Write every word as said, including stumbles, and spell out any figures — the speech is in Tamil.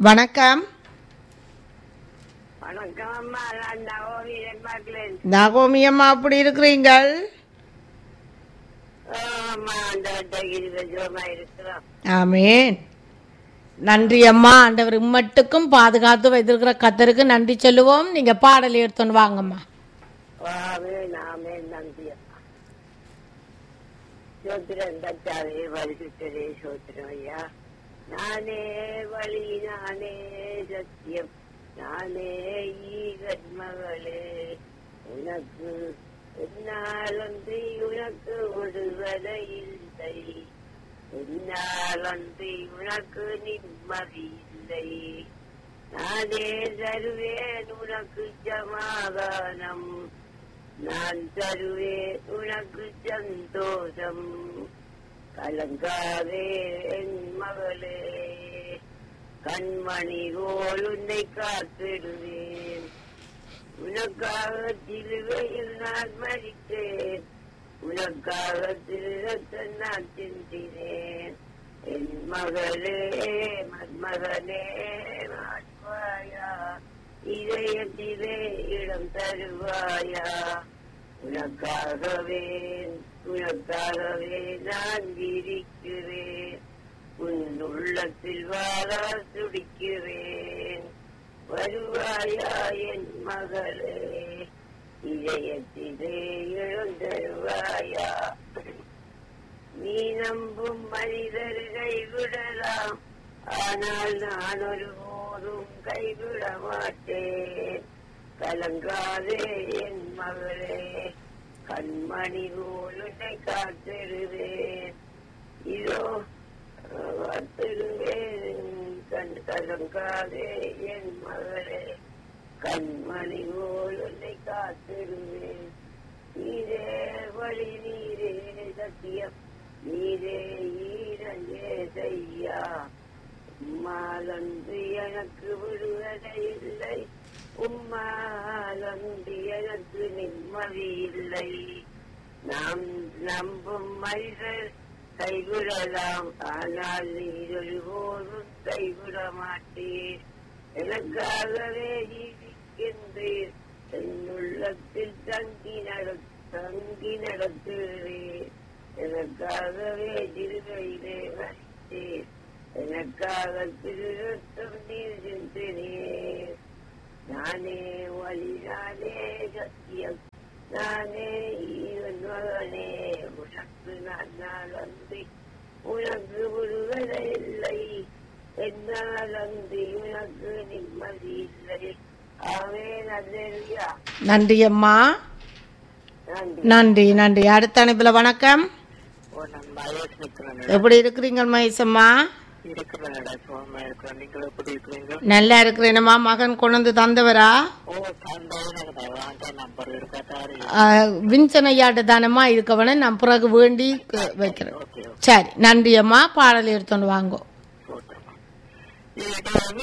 வணக்கம். வணக்கம் அம்மா, நான் நவோமி பார்க்கிறேன். நகோமி அம்மா அப்படி இருக்கிறீங்கள்? அம்மா அந்த இருபது இருக்கிறோம். ஆமேன். நன்றி அம்மா. ஆண்டவர் இம்மட்டுக்கும் பாதுகாத்து வைத்திருக்கிற கத்தருக்கு நன்றி சொல்லுவோம். நீங்க பாடல் எடுத்துன்னு வாங்கம்மா. நாமே நன்றி அம்மா. சோத்திரம் தச்சாவே வலிசுத்தரே சோத்திரம் ஐயா. நானே வழி, நானே சத்தியம், நானே ஈகன்மகளே. உனக்கு என்னாலன்றி உனக்கு விடுவதை இல்லை, என்னாலன்றி உனக்கு நிம்மதி இல்லை. நானே தருவேன் உனக்கு சமாதானம், நான் தருவேன் உனக்கு சந்தோஷம். கலங்காதே என் மகளே, கண்மணி போல் உன்னை காத்திடுவேன். உனக்காக சிலுவையில் நான் மரித்தேன், உனக்காக திருரத்தை நான் சிந்தினேன். என் மகளே மன்மகனே மாற்றுவாயா, இதயத்திலே இடம் தருவாயா. உனக்காகவே உனக்காகவே நான் இருக்கிறேன், உன் உள்ளத்தில் வாழ துடிக்கிறேன். வருவாயா என் மகளே, இதயத்திலே எழுந்தருவாயா. நீ நம்பும் மனிதர் கைவிடலாம், ஆனால் நான் ஒருபோதும் கைவிட மாட்டேன். கலங்காதே என் மகளே, கண்மணி போல் உன்னை காத்திடுவேன். இதோ காத்திடுவேன், கண் கலங்காதே என் மகளே, கண்மணி போல் உன்னை காத்திடுவேன். நீரே வழி, நீரே சத்தியம், நீரே ஈரஞ்சே செய்யா. உம்மாலன்று எனக்கு விடுவதை இல்லை, உம்மாலன்று எனக்கு நிம்மதி இல்லை. நாம் நம்பும் மனிதர் கைவிடலாம், ஆனால் நீர் ஒருபோதும் கைவிட மாட்டீர். எனக்காகவே ஜீவிக்கின்றீர், என் உள்ளத்தில் தங்கி நட தங்கி நடத்துகிறீர். எனக்காகவே திருவையிலே வசித்தீர், எனக்காக திருத்தம் நீர் சிந்தினீர். நானே வழி, நானே சத்தியம், நானே ஈவன் மகனே. உனக்கு நான் அன்றி உனக்கு விடுதலை இல்லை, என்னால் அன்றி உனக்கு நிம்மதி இல்லை. ஆவே நல்லேலூயா. நன்றி அம்மா. நன்றி நன்றி. அடுத்த அனுப்புல வணக்கம். எப்படி இருக்கிறீங்க மகேசம்மா? நல்லா இருக்கிறேனம்மா. மகன் கொண்டு தந்தவரா? விஞ்சனையாட்ட தானம்மா இருக்கவன நான் பிறகு வேண்டி வைக்கிறேன். சரி நன்றி அம்மா. பாடல் எடுத்துன்னு வாங்கோ.